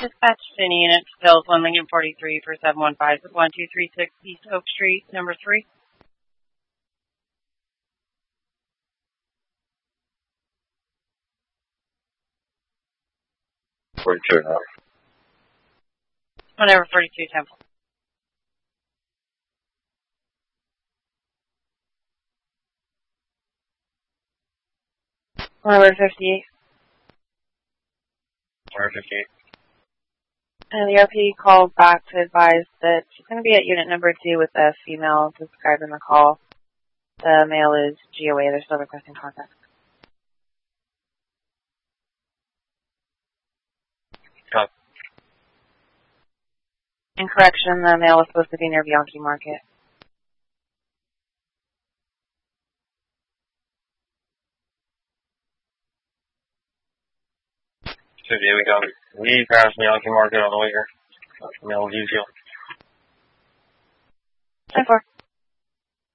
Dispatch Finney unit Stills 1 Lincoln 43 for 715 1236 East Oak Street, number 3. Whatever, 42 Temple. Number 58. Number 58. And the RP called back to advise that she's going to be at unit number 2 with a female described in the call. The male is GOA. They're still requesting contact. Copy. In correction, the male was supposed to be near Bianchi Market. So yeah, we got we passed Bianchi Market on the way here. Male usual. 10-4.